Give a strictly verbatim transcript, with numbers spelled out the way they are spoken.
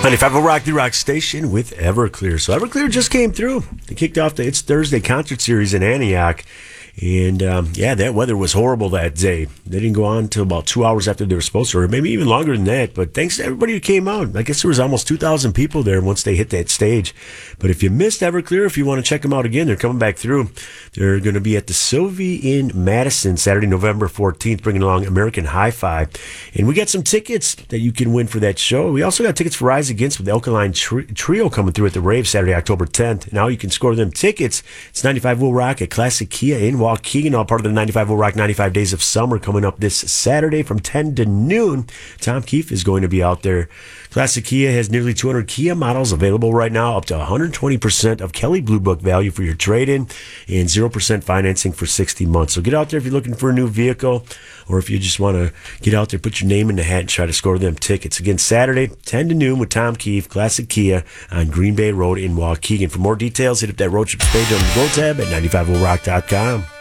ninety-five oh Rock, the Rock Station with Everclear. So Everclear just came through. They kicked off the It's Thursday concert series in Antioch. And, um, yeah, that weather was horrible that day. They didn't go on until about two hours after they were supposed to, or maybe even longer than that. But thanks to everybody who came out. I guess there was almost two thousand people there once they hit that stage. But if you missed Everclear, if you want to check them out again, they're coming back through. They're going to be at the Sylvie in Madison Saturday, November fourteenth, bringing along American Hi-Fi. And we got some tickets that you can win for that show. We also got tickets for Rise Against with the Alkaline tri- Trio coming through at the Rave Saturday, October tenth. Now you can score them tickets. It's ninety-five will Rock at Classic Kia in Waukegan, all part of the ninety-five will Rock ninety-five Days of Summer coming up this Saturday from ten to noon. Tom Keefe is going to be out there. Classic Kia has nearly two hundred Kia models available right now, up to one hundred twenty percent of Kelley Blue Book value for your trade-in and zero percent financing for sixty months. So get out there if you're looking for a new vehicle, or if you just want to get out there, put your name in the hat and try to score them tickets. Again, Saturday, ten to noon with Tom Keefe, Classic Kia on Green Bay Road in Waukegan. For more details, hit up that road trips page on the Go tab at ninety-five will rock dot com.